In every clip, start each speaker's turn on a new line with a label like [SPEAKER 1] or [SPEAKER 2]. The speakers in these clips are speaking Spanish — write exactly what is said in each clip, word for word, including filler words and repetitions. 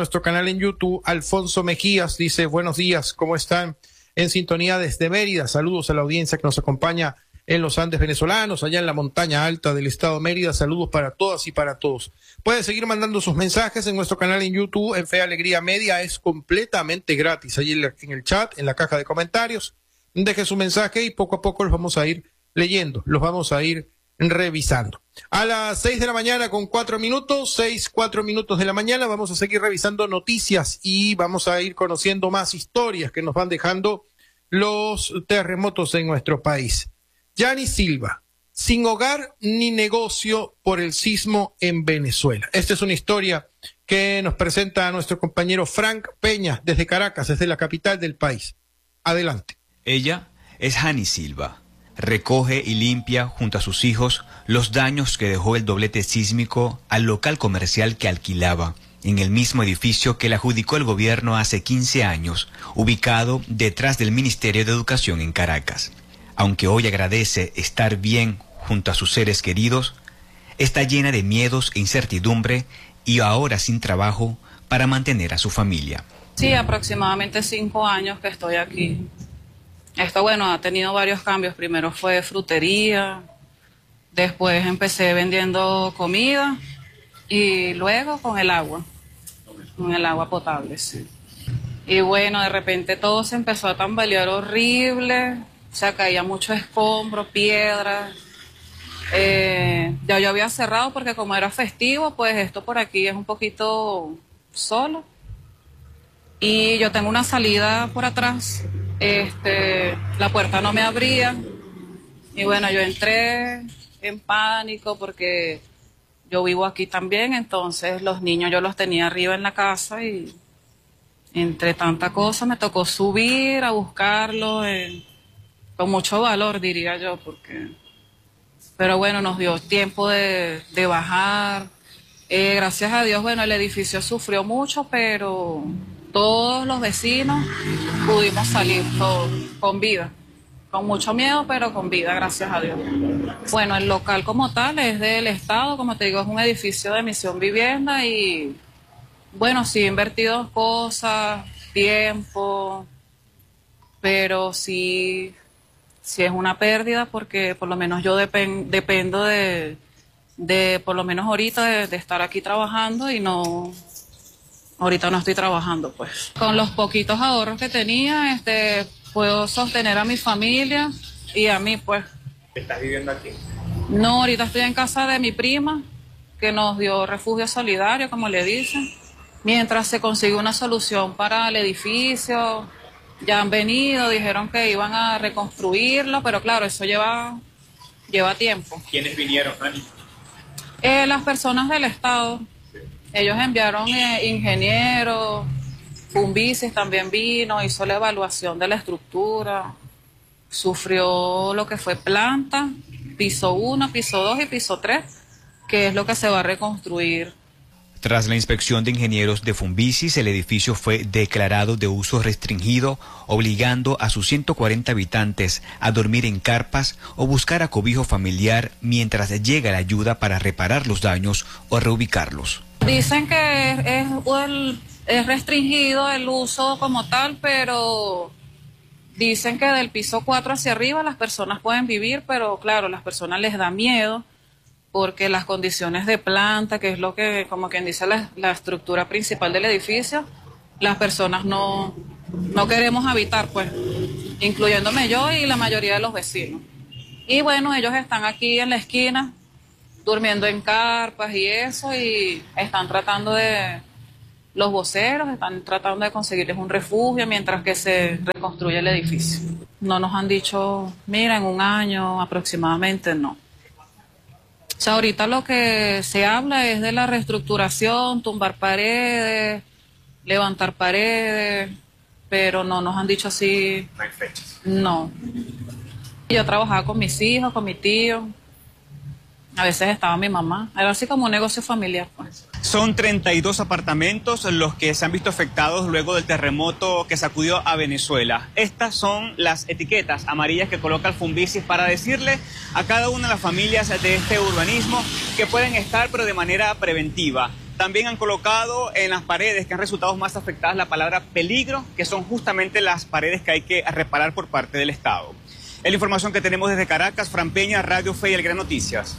[SPEAKER 1] Nuestro canal en YouTube, Alfonso Mejías dice, buenos días, ¿cómo están? En sintonía desde Mérida, saludos a la audiencia que nos acompaña en los Andes venezolanos, allá en la montaña alta del estado de Mérida, saludos para todas y para todos. Pueden seguir mandando sus mensajes en nuestro canal en YouTube, en Fe Alegría Media, es completamente gratis, ahí en, la, en el chat, en la caja de comentarios, deje su mensaje y poco a poco los vamos a ir leyendo, los vamos a ir revisando. A las seis de la mañana con cuatro minutos, seis, cuatro minutos de la mañana, vamos a seguir revisando noticias y vamos a ir conociendo más historias que nos van dejando los terremotos en nuestro país. Yani Silva, sin hogar ni negocio por el sismo en Venezuela. Esta es una historia que nos presenta a nuestro compañero Frank Peña desde Caracas, desde la capital del país. Adelante.
[SPEAKER 2] Ella es Yani Silva. Recoge y limpia junto a sus hijos los daños que dejó el doblete sísmico al local comercial que alquilaba en el mismo edificio que le adjudicó el gobierno hace quince años, ubicado detrás del Ministerio de Educación en Caracas. Aunque hoy agradece estar bien junto a sus seres queridos, está llena de miedos e incertidumbre y ahora sin trabajo para mantener a su familia.
[SPEAKER 3] Sí, aproximadamente cinco años que estoy aquí. Esto, bueno, ha tenido varios cambios. Primero fue frutería, después empecé vendiendo comida y luego con el agua, con el agua potable, sí. Y bueno, de repente todo se empezó a tambalear horrible, o sea, caía mucho escombro, piedras. Eh, ya yo había cerrado porque como era festivo, pues esto por aquí es un poquito solo. Y yo tengo una salida por atrás. Este, la puerta no me abría y bueno, yo entré en pánico porque yo vivo aquí también, entonces los niños yo los tenía arriba en la casa y entre tanta cosa me tocó subir a buscarlos eh, con mucho valor, diría yo, porque pero bueno, nos dio tiempo de, de bajar. Eh, gracias a Dios, bueno, el edificio sufrió mucho, pero todos los vecinos pudimos salir todos con vida, con mucho miedo, pero con vida, gracias a Dios. Bueno, el local como tal es del Estado, como te digo, es un edificio de Misión Vivienda y, bueno, sí he invertido cosas, tiempo, pero sí, sí es una pérdida porque por lo menos yo depen, dependo de, de, por lo menos ahorita, de, de estar aquí trabajando y no... Ahorita no estoy trabajando, pues. Con los poquitos ahorros que tenía, este, puedo sostener a mi familia y a mí, pues.
[SPEAKER 4] ¿Estás viviendo aquí?
[SPEAKER 3] No, ahorita estoy en casa de mi prima, que nos dio refugio solidario, como le dicen. Mientras se consigue una solución para el edificio, ya han venido, dijeron que iban a reconstruirlo, pero claro, eso lleva, lleva tiempo.
[SPEAKER 4] ¿Quiénes vinieron, Ani?
[SPEAKER 3] Eh, las personas del Estado. Ellos enviaron eh, ingenieros, Fumbicis también vino, hizo la evaluación de la estructura, sufrió lo que fue planta, piso uno, piso dos y piso tres, que es lo que se va a reconstruir.
[SPEAKER 2] Tras la inspección de ingenieros de Fumbicis, el edificio fue declarado de uso restringido, obligando a sus ciento cuarenta habitantes a dormir en carpas o buscar acobijo familiar mientras llega la ayuda para reparar los daños o reubicarlos.
[SPEAKER 3] Dicen que es, es, el, es restringido el uso como tal, pero dicen que del piso cuatro hacia arriba las personas pueden vivir, pero claro, a las personas les da miedo porque las condiciones de planta, que es lo que, como quien dice, la, la estructura principal del edificio, las personas no, no queremos habitar, pues, incluyéndome yo y la mayoría de los vecinos. Y bueno, ellos están aquí en la esquina, durmiendo en carpas y eso, y están tratando de, los voceros están tratando de conseguirles un refugio mientras que se reconstruye el edificio. No nos han dicho, mira, en un año aproximadamente, no. O sea, ahorita lo que se habla es de la reestructuración, tumbar paredes, levantar paredes, pero no nos han dicho así.
[SPEAKER 4] No hay fechas.
[SPEAKER 3] No. Yo trabajaba con mis hijos, con mi tío. A veces estaba mi mamá. Era así como un negocio familiar, pues.
[SPEAKER 5] Son treinta y dos apartamentos los que se han visto afectados luego del terremoto que sacudió a Venezuela. Estas son las etiquetas amarillas que coloca el Fumbicis para decirle a cada una de las familias de este urbanismo que pueden estar, pero de manera preventiva. También han colocado en las paredes que han resultado más afectadas la palabra peligro, que son justamente las paredes que hay que reparar por parte del Estado. Es la información que tenemos desde Caracas. Fran Peña, Radio Fe y El Gran Noticias.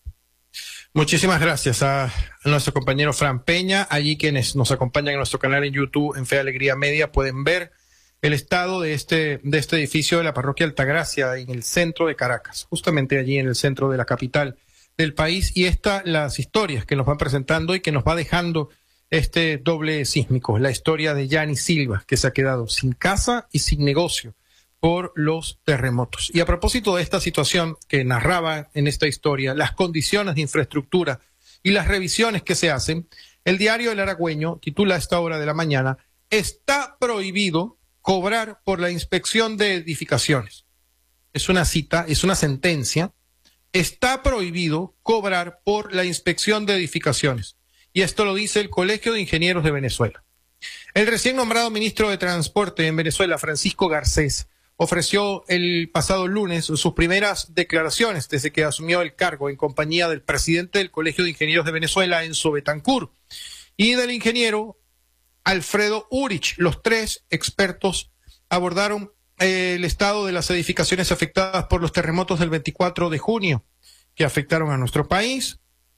[SPEAKER 1] Muchísimas gracias a nuestro compañero Fran Peña. Allí quienes nos acompañan en nuestro canal en YouTube, en Fe Alegría Media, pueden ver el estado de este, de este edificio de la parroquia Altagracia en el centro de Caracas, justamente allí en el centro de la capital del país. Y estas las historias que nos van presentando y que nos va dejando este doble sísmico. La historia de Yanni Silva, que se ha quedado sin casa y sin negocio por los terremotos. Y a propósito de esta situación que narraba en esta historia, las condiciones de infraestructura y las revisiones que se hacen, el diario El Aragüeño titula a esta hora de la mañana: está prohibido cobrar por la inspección de edificaciones. Es una cita, es una sentencia. Está prohibido cobrar por la inspección de edificaciones. Y esto lo dice el Colegio de Ingenieros de Venezuela. El recién nombrado ministro de Transporte en Venezuela, Francisco Garcés, ofreció el pasado lunes sus primeras declaraciones desde que asumió el cargo en compañía del presidente del Colegio de Ingenieros de Venezuela, Enzo Betancourt, y del ingeniero Alfredo Urich. Los tres expertos abordaron eh, el estado de las edificaciones afectadas por los terremotos del veinticuatro de junio que afectaron a nuestro país.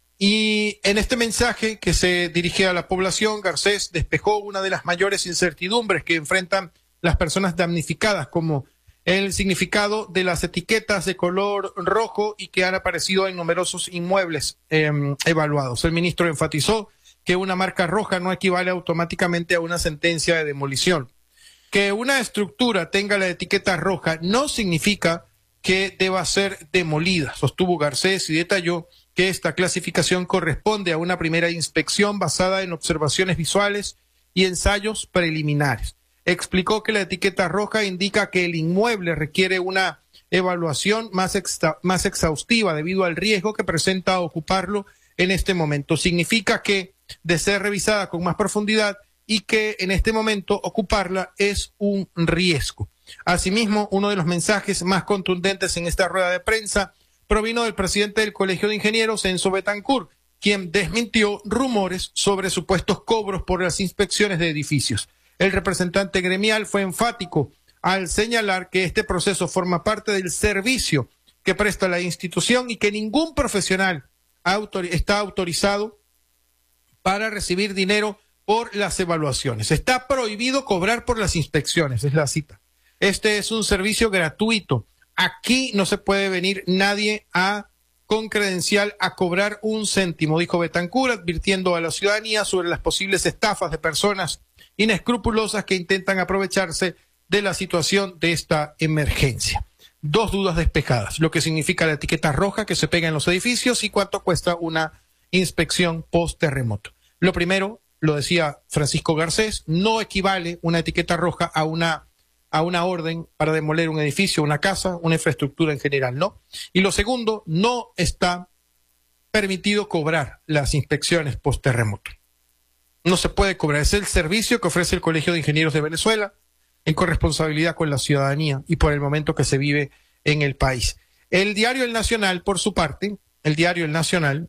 [SPEAKER 1] Y en este mensaje que se dirige a la población, Garcés despejó una de las mayores incertidumbres que enfrentan las personas damnificadas, como el significado de las etiquetas de color rojo y que han aparecido en numerosos inmuebles eh, evaluados. El ministro enfatizó que una marca roja no equivale automáticamente a una sentencia de demolición. Que una estructura tenga la etiqueta roja no significa que deba ser demolida, sostuvo Garcés, y detalló que esta clasificación corresponde a una primera inspección basada en observaciones visuales y ensayos preliminares. Explicó que la etiqueta roja indica que el inmueble requiere una evaluación más, extra, más exhaustiva debido al riesgo que presenta ocuparlo en este momento. Significa que de ser revisada con más profundidad y que en este momento ocuparla es un riesgo. Asimismo, uno de los mensajes más contundentes en esta rueda de prensa provino del presidente del Colegio de Ingenieros, Enzo Betancourt, quien desmintió rumores sobre supuestos cobros por las inspecciones de edificios. El representante gremial fue enfático al señalar que este proceso forma parte del servicio que presta la institución y que ningún profesional autor- está autorizado para recibir dinero por las evaluaciones. Está prohibido cobrar por las inspecciones, es la cita. Este es un servicio gratuito. Aquí no se puede venir nadie a con credencial a cobrar un céntimo, dijo Betancourt, advirtiendo a la ciudadanía sobre las posibles estafas de personas inescrupulosas que intentan aprovecharse de la situación de esta emergencia. Dos dudas despejadas: lo que significa la etiqueta roja que se pega en los edificios y cuánto cuesta una inspección post terremoto. Lo primero, lo decía Francisco Garcés, no equivale una etiqueta roja a una a una orden para demoler un edificio, una casa, una infraestructura en general, ¿no? Y lo segundo, no está permitido cobrar las inspecciones post terremoto. No se puede cobrar, es el servicio que ofrece el Colegio de Ingenieros de Venezuela en corresponsabilidad con la ciudadanía y por el momento que se vive en el país. El diario El Nacional, por su parte, el diario El Nacional,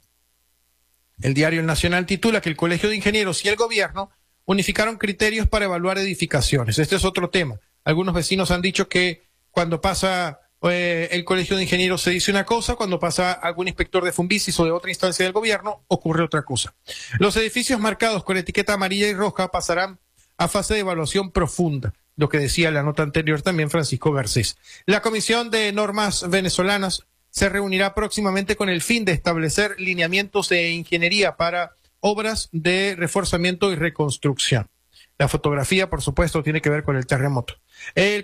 [SPEAKER 1] el diario El Nacional titula que el Colegio de Ingenieros y el gobierno unificaron criterios para evaluar edificaciones. Este es otro tema. Algunos vecinos han dicho que cuando pasa eh, el Colegio de Ingenieros se dice una cosa, cuando pasa algún inspector de Fumbicis o de otra instancia del gobierno ocurre otra cosa. Los edificios marcados con etiqueta amarilla y roja pasarán a fase de evaluación profunda, lo que decía la nota anterior también Francisco Garcés. La Comisión de Normas Venezolanas se reunirá próximamente con el fin de establecer lineamientos de ingeniería para obras de reforzamiento y reconstrucción. La fotografía, por supuesto, tiene que ver con el terremoto. El